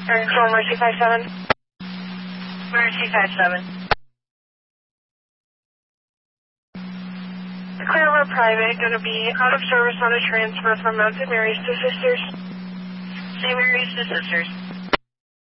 Area Control, Mercy 57. Mercy 57. Clearwater Private, going to be out of service on a transfer from Mountain Mary's to Sisters. St. Mary's to Sisters.